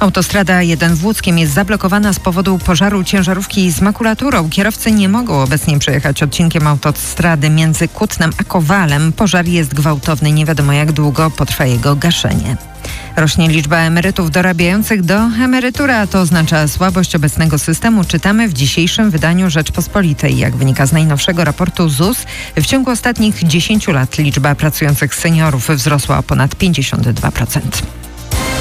Autostrada 1 w Łódzkiem jest zablokowana z powodu pożaru ciężarówki z makulaturą. Kierowcy nie mogą obecnie przejechać odcinkiem autostrady między Kutnem a Kowalem. Pożar jest gwałtowny, nie wiadomo jak długo potrwa jego gaszenie. Rośnie liczba emerytów dorabiających do emerytury, a to oznacza słabość obecnego systemu. Czytamy w dzisiejszym wydaniu Rzeczpospolitej. Jak wynika z najnowszego raportu ZUS, w ciągu ostatnich 10 lat liczba pracujących seniorów wzrosła o ponad 52%.